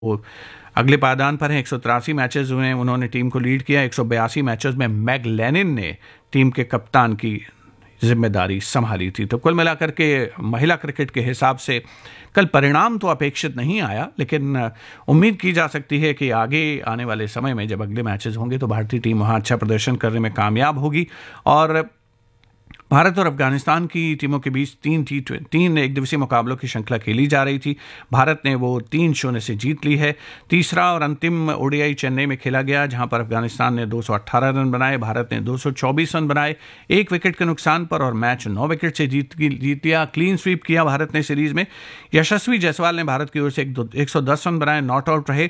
वो अगले पायदान पर हैं। 183 मैचेस हुए हैं, उन्होंने टीम को लीड किया। 182 मैचेस में मैग लेनिन ने टीम के कप्तान की जिम्मेदारी संभाली थी। तो कुल मिलाकर के महिला क्रिकेट के हिसाब से कल परिणाम तो अपेक्षित नहीं आया, लेकिन उम्मीद की जा सकती है कि आगे आने वाले समय में जब अगले मैचेस होंगे तो भारतीय टीम वहाँ अच्छा प्रदर्शन करने में कामयाब होगी। और भारत और अफगानिस्तान की टीमों के बीच तीन एक दिवसीय मुकाबलों की श्रृंखला खेली जा रही थी। भारत ने वो 3-0 से जीत ली है। तीसरा और अंतिम ओडीआई चेन्नई में खेला गया, जहां पर अफगानिस्तान ने 218 रन बनाए, भारत ने 224 रन बनाए, 1 विकेट के नुकसान पर, और मैच 9 विकेट से जीत लिया। क्लीन स्वीप किया भारत ने सीरीज में। यशस्वी जायसवाल ने भारत की ओर से 110 रन बनाए, नॉट आउट रहे।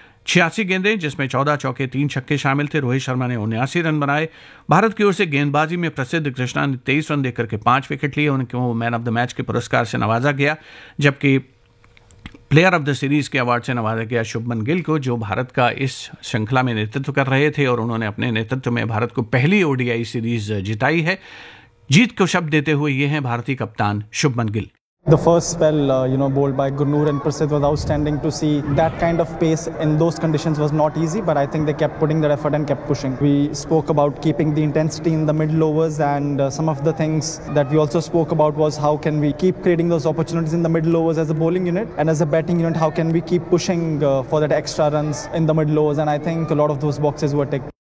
86 गेंदें, जिसमें 14 चौके 3 छक्के शामिल थे। रोहित शर्मा ने 79 रन बनाए। भारत की ओर से गेंदबाजी में प्रसिद्ध कृष्णा ने 23 रन देकर के 5 विकेट लिए। उनको मैन ऑफ द मैच के पुरस्कार से नवाजा गया, जबकि प्लेयर ऑफ द सीरीज के अवार्ड से नवाजा गया शुभमन गिल को, जो भारत का इस श्रृंखला में नेतृत्व कर रहे थे और उन्होंने अपने नेतृत्व में भारत को पहली ओडीआई सीरीज जिताई है। जीत को शब्द देते हुए ये हैं भारतीय कप्तान Shubman Gill. The first spell, bowled by Gurnoor and Prasidh was outstanding. To see that kind of pace in those conditions was not easy, but I think they kept putting their effort and kept pushing. We spoke about keeping the intensity in the middle overs, and some of the things that we also spoke about was how can we keep creating those opportunities in the middle overs as a bowling unit, and as a batting unit, how can we keep pushing for that extra runs in the middle overs, and I think a lot of those boxes were ticked.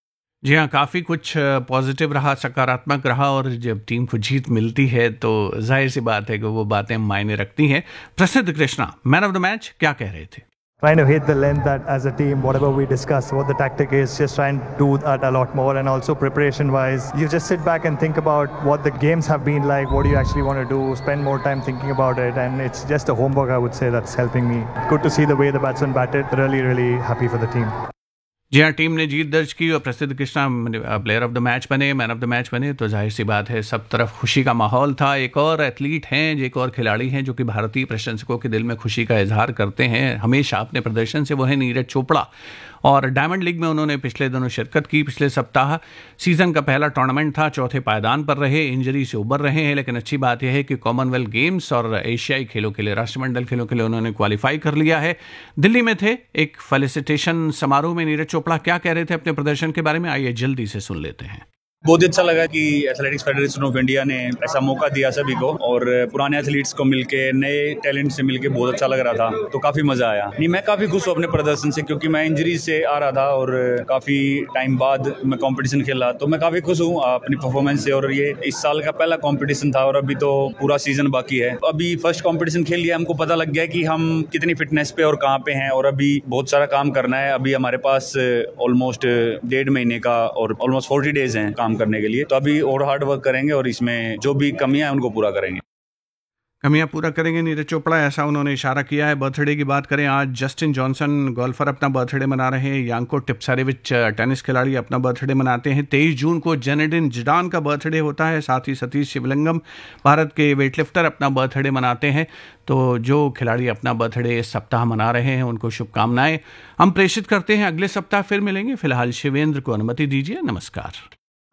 जी हाँ, काफ़ी कुछ positive रहा, सकारात्मक रहा, और जब team को जीत मिलती है तो जाहिर सी बात है कि वो बातें मायने रखती हैं। प्रसिद्ध Krishna man of the match क्या कह रहे थे? Trying to hit the length that as a team, whatever we discuss, what the tactic is, just try and do that a lot more. And also preparation wise, you just sit back and think about what the games have been like, what do you actually want to do, spend more time thinking about it, and it's just a homework, I would say, that's helping me. Good to see the way the batsmen batted. Really, really happy for the team. जी हाँ, team ने जीत दर्ज की और प्रसिद्ध Krishna player of the match बने, man of the match बने, तो जाहिर सी बात है सब तरफ खुशी का माहौल था। एक और एथलीट हैं, एक और खिलाड़ी हैं जो कि भारतीय प्रशंसकों के दिल में खुशी का इजहार करते हैं हमेशा अपने प्रदर्शन से, वो है नीरज चोपड़ा। और डायमंड लीग में उन्होंने पिछले दिनों शिरकत की। पिछले सप्ताह सीजन का पहला टूर्नामेंट था, चौथे पायदान पर रहे, इंजरी से उबर रहे हैं, लेकिन अच्छी बात यह है कि कॉमनवेल्थ गेम्स और एशियाई खेलों के लिए, राष्ट्रमंडल खेलों के लिए उन्होंने क्वालिफाई कर लिया है। दिल्ली में थे एक फेलिसिटेशन समारोह में, नीरज चोपड़ा क्या कह रहे थे अपने प्रदर्शन के बारे में, आइए जल्दी से सुन लेते हैं। बहुत अच्छा लगा कि एथलेटिक्स फेडरेशन ऑफ इंडिया ने ऐसा मौका दिया सभी को, और पुराने एथलीट्स को मिलके, नए टैलेंट से मिलके बहुत अच्छा लग रहा था, तो काफी मजा आया। नहीं, मैं काफी खुश हूँ अपने प्रदर्शन से, क्योंकि मैं इंजरी से आ रहा था और काफी टाइम बाद मैं कंपटीशन खेला, तो मैं काफी खुश हूँ अपनी परफॉर्मेंस से। और ये इस साल का पहला कंपटीशन था और अभी तो पूरा सीजन बाकी है। अभी फर्स्ट कंपटीशन खेल लिया, हमको पता लग गया कि हम कितनी फिटनेस पे और कहाँ पे हैं, और अभी बहुत सारा काम करना है। अभी हमारे पास ऑलमोस्ट 1.5 महीने का और ऑलमोस्ट 40 डेज हैं काम करने के लिए, तो अभी और हार्ड वर्क करेंगे और इसमें जो भी कमियां हैं उनको पूरा करेंगे। कमियां पूरा करेंगे नीरज चोपड़ा, ऐसा उन्होंने इशारा किया है। बर्थडे की बात करें, आज जस्टिन जॉनसन गोल्फर अपना बर्थडे मना रहे हैं, यांको टिप्सारेविच टेनिस खिलाड़ी अपना बर्थडे मनाते हैं। 23 जून को जेनेडिन जिडान का बर्थडे होता है, साथ ही सतीश शिवलिंगम भारत के वेटलिफ्टर अपना बर्थडे मनाते हैं। तो जो खिलाड़ी अपना बर्थडे इस सप्ताह मना रहे हैं उनको शुभकामनाएं हम प्रेषित करते हैं। अगले सप्ताह फिर मिलेंगे। फिलहाल शिवेंद्र को अनुमति दीजिए, नमस्कार।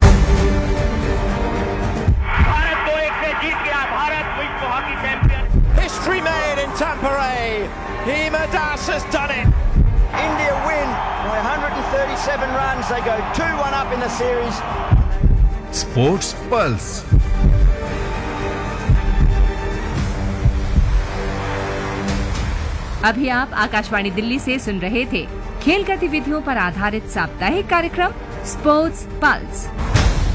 History made in Tampere. Hima Das has done it. India win by 137 runs. They go 2-1 up in the series. Sports Pulse. अभी आप आकाशवाणी दिल्ली से सुन रहे थे खेल गतिविधियों पर आधारित साप्ताहिक कार्यक्रम स्पोर्ट्स पल्स।